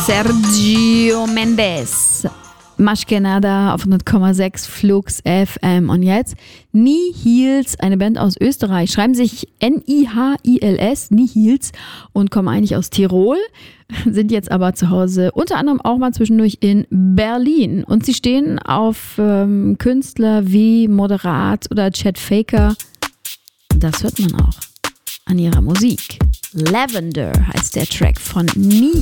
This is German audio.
Sergio Mendes. Maschkenada auf 100,6 Flux FM. Und jetzt Nihils, eine Band aus Österreich. Schreiben sich Nihils, Nihils, und kommen eigentlich aus Tirol, sind jetzt aber zu Hause unter anderem auch mal zwischendurch in Berlin. Und sie stehen auf Künstler wie Moderat oder Chet Faker. Das hört man auch an ihrer Musik. Lavender heißt der Track von Nihils.